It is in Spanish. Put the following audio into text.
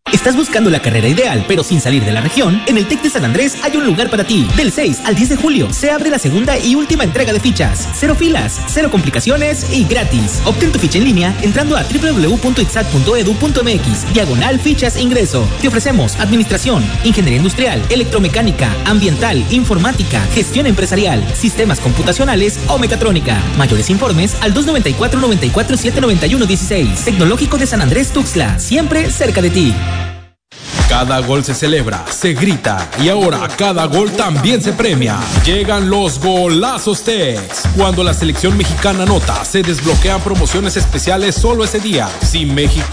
¿Estás buscando la carrera ideal, pero sin salir de la región? En el TEC de San Andrés hay un lugar para ti. Del 6 al 10 de julio se abre la segunda y última entrega de fichas. 0 filas, 0 complicaciones y gratis. Obtén tu ficha en línea entrando a www.itsat.edu.mx/fichas ingreso. Te ofrecemos administración, ingeniería industrial, electromecánica, ambiental, informática, gestión empresarial, sistemas computacionales o mecatrónica. Mayores informes al 294-94-791-16. Tecnológico de San Andrés Tuxtla, siempre cerca de ti. Cada gol se celebra, se grita y ahora cada gol también se premia. Llegan los golazos Tex. Cuando la selección mexicana anota, se desbloquean promociones especiales solo ese día. Si México